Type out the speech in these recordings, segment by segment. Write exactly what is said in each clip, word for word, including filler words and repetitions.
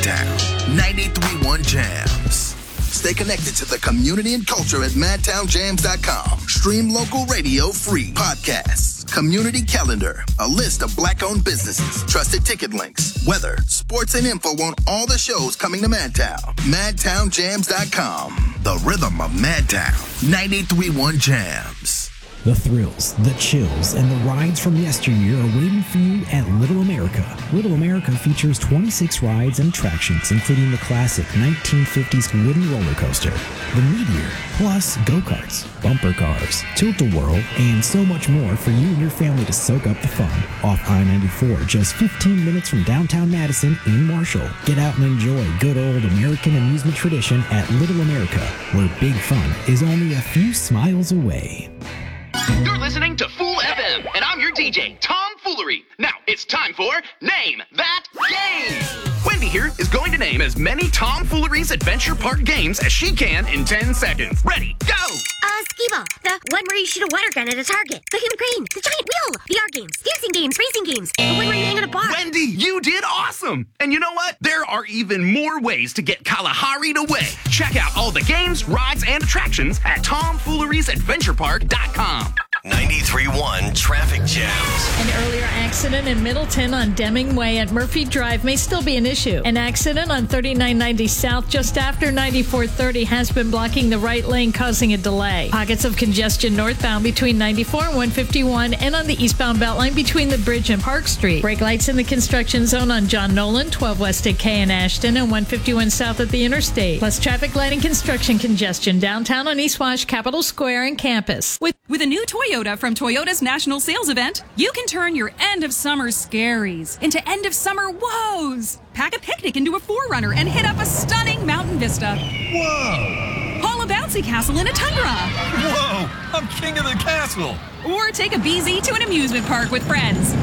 Madtown ninety-three point one Jams. Stay connected to the community and culture at madtown jams dot com. Stream local radio free. Podcasts, community calendar, a list of black-owned businesses, trusted ticket links, weather, sports, and info on all the shows coming to Madtown. madtown jams dot com. The rhythm of Madtown ninety-three point one Jams. The thrills, the chills, and the rides from yesteryear are waiting for you at Little America. Little America features twenty-six rides and attractions, including the classic nineteen fifties wooden roller coaster, the Meteor, plus go-karts, bumper cars, Tilt-A-Whirl, and so much more for you and your family to soak up the fun. Off I ninety-four, just fifteen minutes from downtown Madison in Marshall. Get out and enjoy good old American amusement tradition at Little America, where big fun is only a few smiles away. You're listening to Fool F M, and I'm your D J, Tom Foolery. Now, it's time for Name That Game. Wendy here is going to name as many Tom Foolery's Adventure Park games as she can in ten seconds. Ready, go! Uh, skee-ball. The one where you shoot a water gun at a target. The human crane. The giant wheel. The art games. Dancing games. Racing games. The one where you hang on a bar. Wendy, you did awesome! And you know what? There are even more ways to get Kalahari'd away. Check out all the games, rides, and attractions at tom fooleries adventure park dot com. ninety-three point one Traffic Jams. An earlier accident in Middleton on Deming Way at Murphy Drive may still be an issue. An accident on thirty-nine ninety South just after ninety-four thirty has been blocking the right lane, causing a delay. Pockets of congestion northbound between ninety-four and one fifty-one and on the eastbound Beltline between the bridge and Park Street. Brake lights in the construction zone on John Nolan, twelve west at K and Ashton, and one fifty-one south at the interstate. Plus traffic light and construction congestion downtown on East Wash, Capitol Square, and campus. With, with a new Toyota from Toyota's National Sales Event, you can turn your end-of-summer scaries into end-of-summer woes. Pack a picnic into a four runner and hit up a stunning mountain vista. Whoa! Haul a bouncy castle in a Tundra. Whoa! I'm king of the castle. Or take a B Z to an amusement park with friends.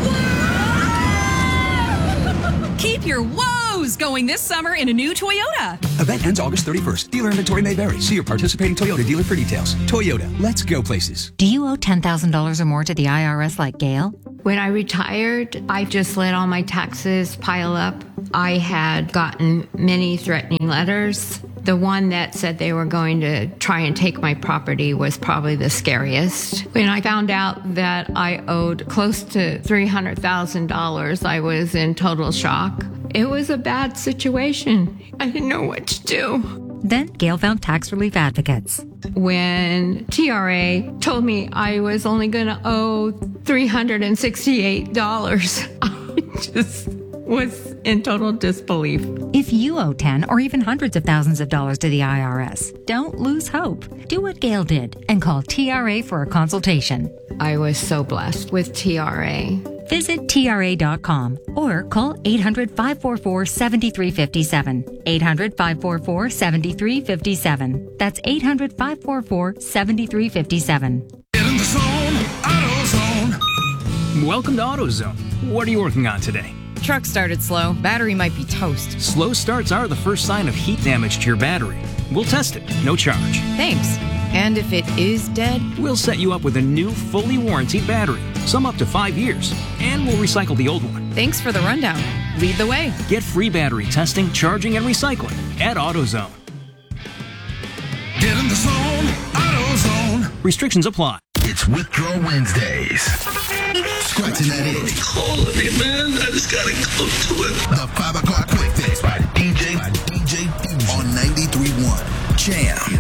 Keep your woes going this summer in a new Toyota. Event ends August thirty-first. Dealer inventory may vary. See your participating Toyota dealer for details. Toyota, let's go places. Do you owe ten thousand dollars or more to the I R S like Gail? When I retired, I just let all my taxes pile up. I had gotten many threatening letters. The one that said they were going to try and take my property was probably the scariest. When I found out that I owed close to three hundred thousand dollars, I was in total shock. It was a bad situation. I didn't know what to do. Then Gail found tax relief advocates. When T R A told me I was only going to owe three hundred sixty-eight dollars, I just was in total disbelief. If you owe ten or even hundreds of thousands of dollars to the I R S, don't lose hope. Do what Gail did and call T R A for a consultation. I was so blessed with T R A. Visit T R A dot com or call eight hundred, five four four, seven three five seven. eight hundred, five four four, seven three five seven. That's eight hundred, five four four, seven three five seven. Get in the zone, AutoZone. Welcome to AutoZone. What are you working on today? Truck started slow. Battery might be toast. Slow starts are the first sign of heat damage to your battery. We'll test it, no charge. Thanks. And if it is dead? We'll set you up with a new, fully warranted battery, some up to five years, and we'll recycle the old one. Thanks for the rundown. Lead the way. Get free battery testing, charging, and recycling at AutoZone. Get in the zone, AutoZone. Restrictions apply. It's Withdraw Wednesdays. Scratching that itch. Calling me, man. I just gotta go to it. The five o'clock quick fix by D J, D J on ninety-three point one Jam.